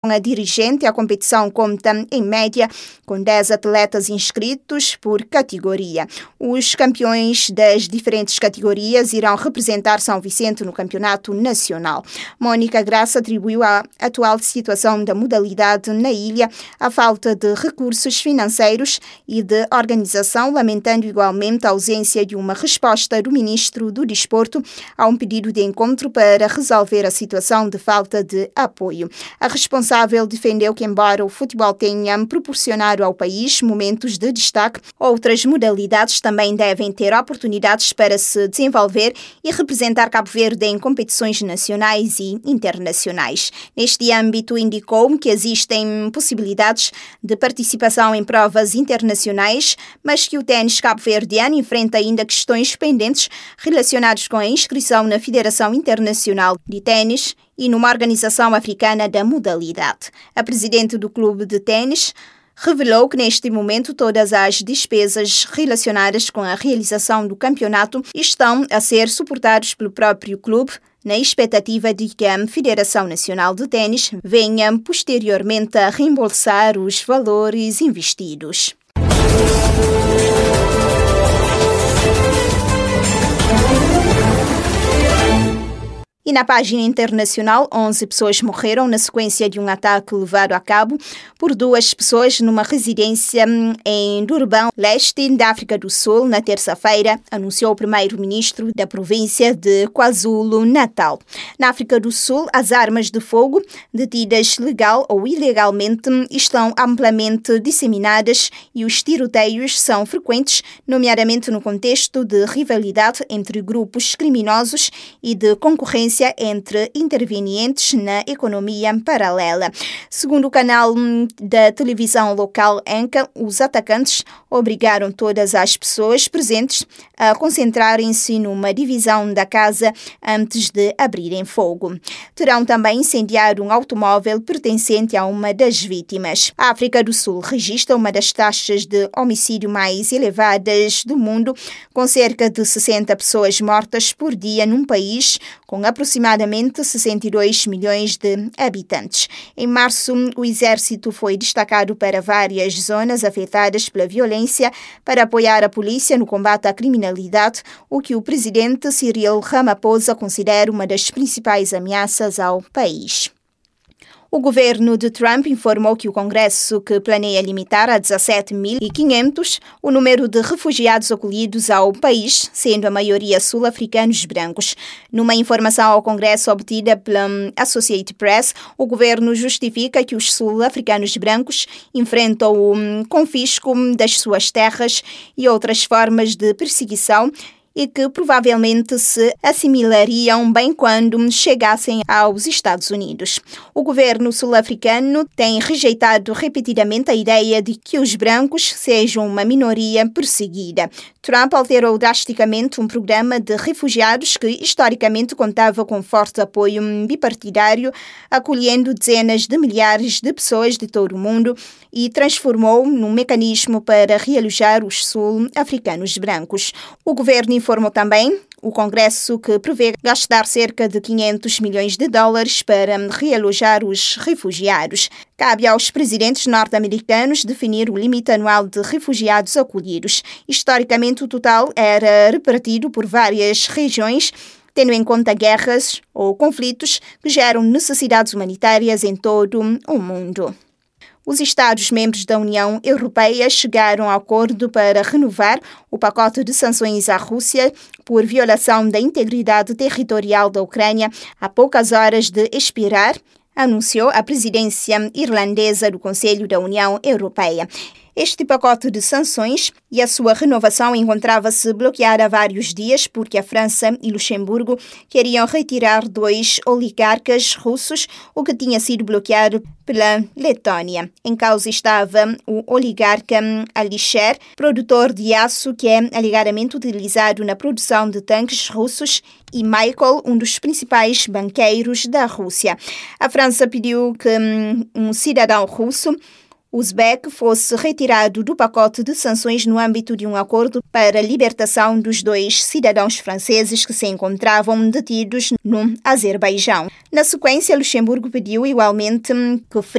a dirigente, a competição conta, em média, com 10 atletas inscritos por categoria. Os campeões das diferentes categorias irão representar São Vicente no campeonato nacional. Mônica Graça atribuiu a atual situação da modalidade na ilha à falta de recursos financeiros e de organização, lamentando igualmente a ausência de uma resposta do Ministro do Desporto a um pedido de encontro para resolver a situação de falta de apoio. A responsável defendeu que, embora o futebol tenha proporcionado ao país momentos de destaque, outras modalidades também devem ter oportunidades para se desenvolver e representar Cabo Verde em competições nacionais e internacionais. Neste âmbito, indicou que existem possibilidades de participação em provas internacionais, mas que o ténis cabo-verdiano enfrenta ainda questões pendentes relacionadas com a inscrição na Federação Internacional de Ténis e numa organização africana da modalidade. A presidente do clube de ténis revelou que neste momento todas as despesas relacionadas com a realização do campeonato estão a ser suportadas pelo próprio clube, na expectativa de que a Federação Nacional de Ténis venha posteriormente a reembolsar os valores investidos. E na página internacional, 11 pessoas morreram na sequência de um ataque levado a cabo por 2 pessoas numa residência em Durban, leste da África do Sul, na terça-feira, anunciou o primeiro-ministro da província de KwaZulu-Natal. Na África do Sul, as armas de fogo, detidas legal ou ilegalmente, estão amplamente disseminadas e os tiroteios são frequentes, nomeadamente no contexto de rivalidade entre grupos criminosos e de concorrência entre intervenientes na economia paralela. Segundo o canal da televisão local Anca, os atacantes obrigaram todas as pessoas presentes a concentrarem-se numa divisão da casa antes de abrirem fogo. Terão também incendiado um automóvel pertencente a uma das vítimas. A África do Sul registra uma das taxas de homicídio mais elevadas do mundo, com cerca de 60 pessoas mortas por dia num país com aproximadamente 62 milhões de habitantes. Em março, o exército foi destacado para várias zonas afetadas pela violência para apoiar a polícia no combate à criminalidade, o que o presidente Cyril Ramaphosa considera uma das principais ameaças ao país. O governo de Trump informou que o Congresso que planeia limitar a 17.500 o número de refugiados acolhidos ao país, sendo a maioria sul-africanos brancos. Numa informação ao Congresso obtida pela Associated Press, o governo justifica que os sul-africanos brancos enfrentam o confisco das suas terras e outras formas de perseguição e que provavelmente se assimilariam bem quando chegassem aos Estados Unidos. O governo sul-africano tem rejeitado repetidamente a ideia de que os brancos sejam uma minoria perseguida. Trump alterou drasticamente um programa de refugiados que historicamente contava com forte apoio bipartidário, acolhendo dezenas de milhares de pessoas de todo o mundo e transformou num mecanismo para realojar os sul-africanos brancos. O governo informou também o Congresso que prevê gastar cerca de 500 milhões de dólares para realojar os refugiados. Cabe aos presidentes norte-americanos definir o limite anual de refugiados acolhidos. Historicamente, o total era repartido por várias regiões, tendo em conta guerras ou conflitos que geram necessidades humanitárias em todo o mundo. Os Estados-membros da União Europeia chegaram a acordo para renovar o pacote de sanções à Rússia por violação da integridade territorial da Ucrânia a poucas horas de expirar, anunciou a presidência irlandesa do Conselho da União Europeia. Este pacote de sanções e a sua renovação encontrava-se bloqueada há vários dias porque a França e Luxemburgo queriam retirar 2 oligarcas russos, o que tinha sido bloqueado pela Letónia. Em causa estava o oligarca Alisher, produtor de aço que é alegadamente utilizado na produção de tanques russos, e Michael, um dos principais banqueiros da Rússia. A França pediu que um cidadão russo, uzbek, fosse retirado do pacote de sanções no âmbito de um acordo para a libertação dos 2 cidadãos franceses que se encontravam detidos no Azerbaijão. Na sequência, Luxemburgo pediu igualmente que